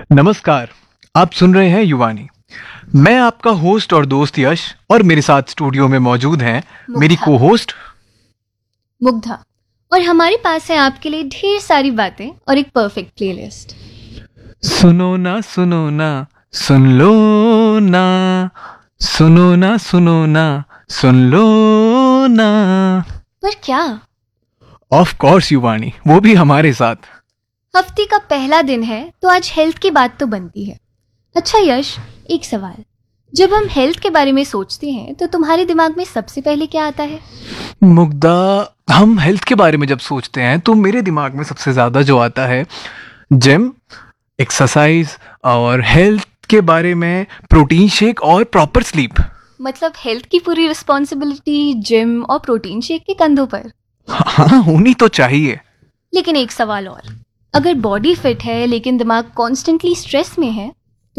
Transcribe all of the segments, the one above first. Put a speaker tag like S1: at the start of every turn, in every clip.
S1: नमस्कार। आप सुन रहे हैं युवानी। मैं आपका होस्ट और दोस्त यश, और मेरे साथ स्टूडियो में मौजूद हैं मेरी
S2: मुग्धा।
S1: को होस्ट
S2: मुग्धा। और हमारे पास है आपके लिए ढेर सारी बातें और एक परफेक्ट प्लेलिस्ट।
S1: सुनो ना सुनो ना, सुन लो ना, सुनो ना सुनो ना, सुन लो ना।
S2: पर क्या?
S1: ऑफ कोर्स युवानी, वो भी हमारे साथ।
S2: हफ्ते का पहला दिन है तो आज हेल्थ की बात तो बनती है। अच्छा यश, एक सवाल। जब हम हेल्थ के बारे में सोचते हैं तो तुम्हारे दिमाग में सबसे पहले क्या आता है?
S1: मुग्धा, हम हेल्थ के बारे में जब सोचते हैं तो मेरे दिमाग में सबसे ज्यादा जो आता है जिम, एक्सरसाइज और हेल्थ के बारे में प्रोटीन शेक और प्रॉपर स्लीप।
S2: मतलब हेल्थ की पूरी रिस्पॉन्सिबिलिटी जिम और प्रोटीन शेक के कंधों पर।
S1: हाँ, होनी तो चाहिए।
S2: लेकिन एक सवाल और, अगर बॉडी फिट है लेकिन दिमाग कॉन्स्टेंटली स्ट्रेस में है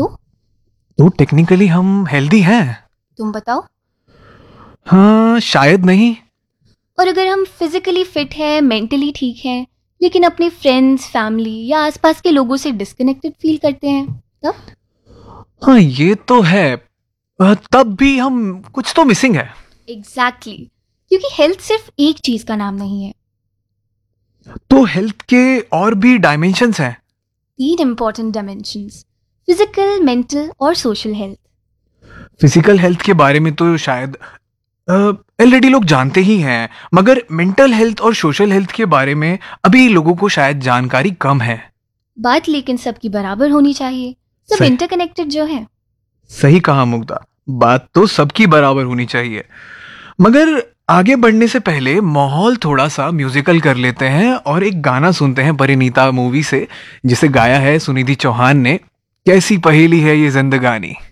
S1: तो टेक्निकली हम हेल्दी हैं?
S2: तुम बताओ।
S1: हाँ, शायद नहीं।
S2: और अगर हम फिजिकली फिट हैं, मेंटली ठीक हैं, लेकिन अपने फ्रेंड्स, फैमिली या आसपास के लोगों से डिस्कनेक्टेड फील करते हैं, तब?
S1: हाँ, ये तो है। तब भी हम कुछ तो मिसिंग है।
S2: एग्जैक्टली क्योंकि हेल्थ सिर्फ एक चीज का नाम नहीं है।
S1: तो हेल्थ के और भी डायमेंशंस हैं।
S2: 3 इंपॉर्टेंट डायमेंशंस: फिजिकल, मेंटल और सोशल हेल्थ।
S1: फिजिकल हेल्थ के बारे में तो शायद ऑलरेडी लोग जानते ही हैं, मगर मेंटल हेल्थ और सोशल हेल्थ के बारे में अभी लोगों को शायद जानकारी कम है।
S2: बात लेकिन सबकी बराबर होनी चाहिए, सब
S1: सही।
S2: इंटरकनेक्टेड जो है।
S1: सही कहा मुग्धा, बात तो सबकी बराबर होनी चाहिए। मगर आगे बढ़ने से पहले माहौल थोड़ा सा म्यूजिकल कर लेते हैं और एक गाना सुनते हैं परिणीता मूवी से, जिसे गाया है सुनिधि चौहान ने। कैसी पहेली है ये जिंदगानी।